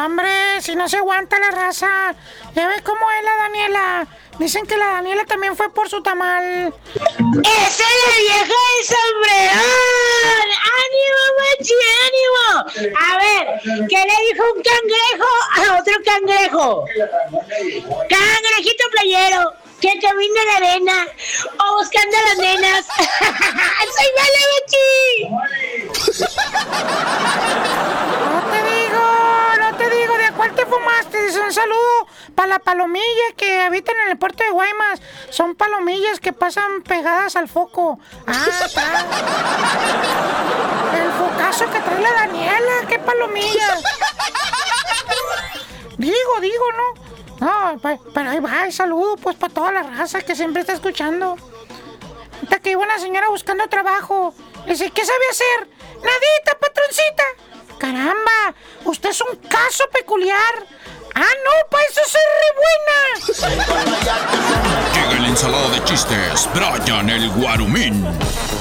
hombre, si no se aguanta la raza. Ya ves cómo es la Daniela. Dicen que la Daniela también fue por su tamal. ¡Esa es la vieja del sombrerón! ¡Ánimo, machi, ánimo! A ver, ¿qué le dijo un cangrejo a otro cangrejo? Cangrejito playero, que camina en la arena o buscando a las nenas. ¡Soy mala, machi! No te digo, ¿de cuál te fumaste? Dice un saludo para la palomilla que habitan en el puerto de Guaymas. Son palomillas que pasan pegadas al foco. Está. El focazo que trae la Daniela, qué palomillas. Digo, ¿no? No, pero ahí va, saludo pues para toda la raza que siempre está escuchando. Hasta que iba una señora buscando trabajo. Dice, ¿qué sabe hacer? Nadita, patroncita. Caramba, usted es un caso peculiar. Ah, no, para eso soy re buena. Llega la ensalada de chistes, Brian el Guarumín.